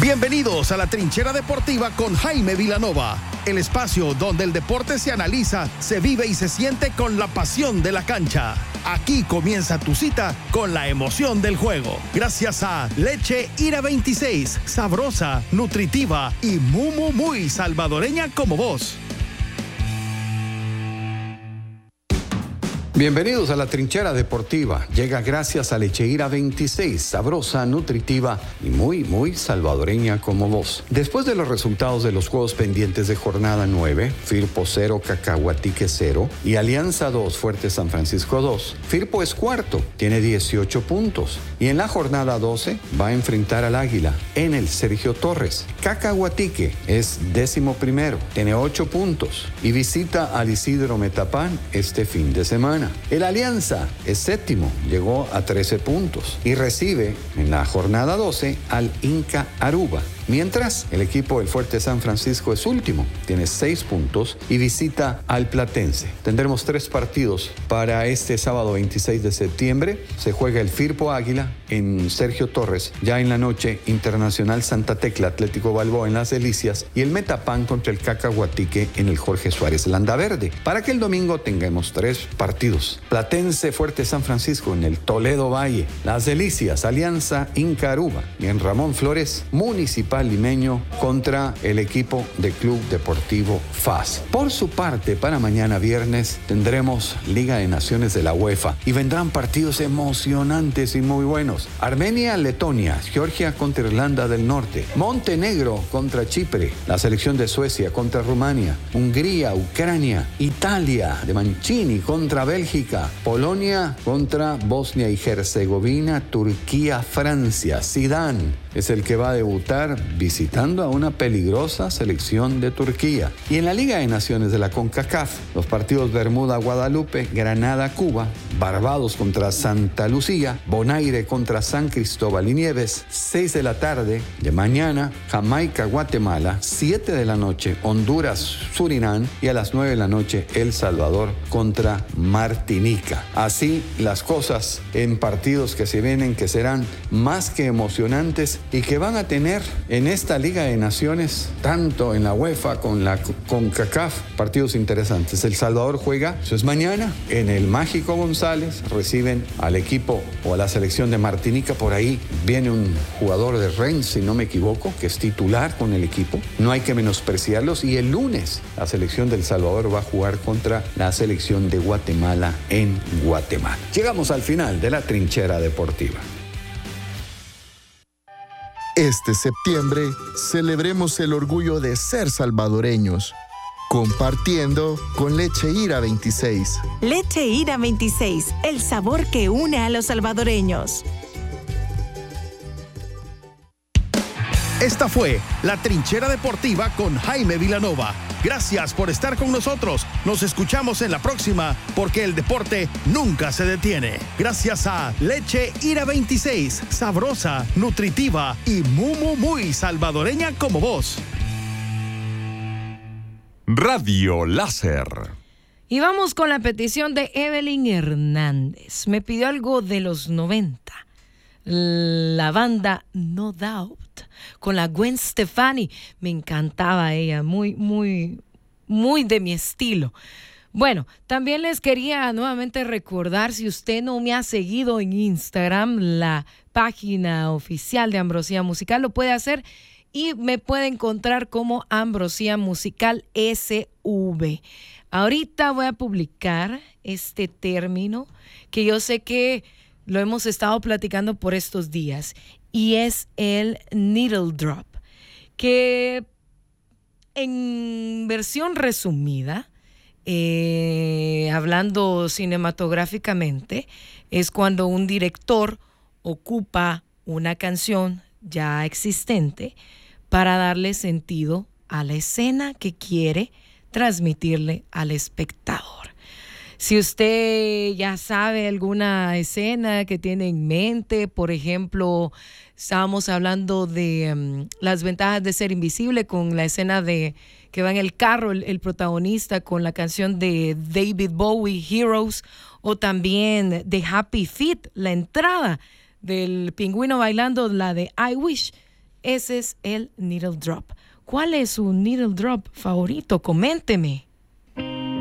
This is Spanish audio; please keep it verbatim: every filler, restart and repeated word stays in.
Bienvenidos a la Trinchera Deportiva con Jaime Vilanova, el espacio donde el deporte se analiza, se vive y se siente con la pasión de la cancha. Aquí comienza tu cita con la emoción del juego. Gracias a Leche Ira veintiséis, sabrosa, nutritiva y muy, muy, muy salvadoreña como vos. Bienvenidos a la Trinchera Deportiva. Llega gracias a Leche Ira veintiséis, sabrosa, nutritiva y muy, muy salvadoreña como vos. Después de los resultados de los juegos pendientes de jornada nueve, Firpo cero, Cacahuatique cero y Alianza dos, Fuerte San Francisco dos, Firpo es cuarto, tiene dieciocho puntos. Y en la jornada doce va a enfrentar al Águila en el Sergio Torres. Cacahuatique es décimo primero, tiene ocho puntos y visita al Isidro Metapán este fin de semana. El Alianza es séptimo, llegó a trece puntos y recibe en la jornada doce al Inca Aruba. Mientras, el equipo del Fuerte San Francisco es último, tiene seis puntos y visita al Platense. Tendremos tres partidos para este sábado veintiséis de septiembre. Se juega el Firpo Águila en Sergio Torres, ya en la noche Internacional Santa Tecla Atlético Balboa en Las Delicias y el Metapán contra el Cacahuatique en el Jorge Suárez Landaverde. Para que el domingo tengamos tres partidos. Platense Fuerte San Francisco en el Toledo Valle, Las Delicias, Alianza Inca Aruba y en Ramón Flores, Municipal Limeño contra el equipo de Club Deportivo F A S. Por su parte, para mañana viernes tendremos Liga de Naciones de la UEFA y vendrán partidos emocionantes y muy buenos. Armenia, Letonia, Georgia contra Irlanda del Norte, Montenegro contra Chipre, la selección de Suecia contra Rumania, Hungría, Ucrania, Italia de Mancini contra Bélgica, Polonia contra Bosnia y Herzegovina, Turquía, Francia. Zidane es el que va a debutar visitando a una peligrosa selección de Turquía. Y en la Liga de Naciones de la CONCACAF, los partidos Bermuda-Guadalupe, Granada-Cuba, Barbados contra Santa Lucía, Bonaire contra San Cristóbal y Nieves, seis de la tarde de mañana, Jamaica-Guatemala, siete de la noche, Honduras-Surinam y a las nueve de la noche, El Salvador contra Martinica. Así las cosas en partidos que se vienen, que serán más que emocionantes y que van a tener en esta Liga de Naciones, tanto en la UEFA con la CONCACAF, partidos interesantes. El Salvador juega, eso es mañana, en el Mágico González, reciben al equipo o a la selección de Martinica. Por ahí viene un jugador de Rennes, si no me equivoco, que es titular con el equipo. No hay que menospreciarlos. Y el lunes, la selección del Salvador va a jugar contra la selección de Guatemala en Guatemala. Llegamos al final de la Trinchera Deportiva. Este septiembre, celebremos el orgullo de ser salvadoreños, compartiendo con Leche Ira veintiséis. Leche Ira veintiséis, el sabor que une a los salvadoreños. Esta fue la Trinchera Deportiva con Jaime Vilanova. Gracias por estar con nosotros. Nos escuchamos en la próxima, porque el deporte nunca se detiene. Gracias a Leche Ira veintiséis, sabrosa, nutritiva y muy, muy, muy salvadoreña como vos. Radio Láser. Y vamos con la petición de Evelyn Hernández. Me pidió algo de los noventa. La banda No Doubt con la Gwen Stefani. Me encantaba ella, muy, muy, muy de mi estilo. Bueno, también les quería nuevamente recordar, si usted no me ha seguido en Instagram, la página oficial de Ambrosía Musical, lo puede hacer y me puede encontrar como Ambrosía Musical S V. Ahorita voy a publicar este término que yo sé que lo hemos estado platicando por estos días, y es el needle drop, que en versión resumida, eh, hablando cinematográficamente, es cuando un director ocupa una canción ya existente para darle sentido a la escena que quiere transmitirle al espectador. Si usted ya sabe alguna escena que tiene en mente, por ejemplo, estábamos hablando de um, las ventajas de ser invisible con la escena de que va en el carro el, el protagonista con la canción de David Bowie, Heroes, o también de Happy Feet, la entrada del pingüino bailando, la de I Wish. Ese es el needle drop. ¿Cuál es su needle drop favorito? Coménteme.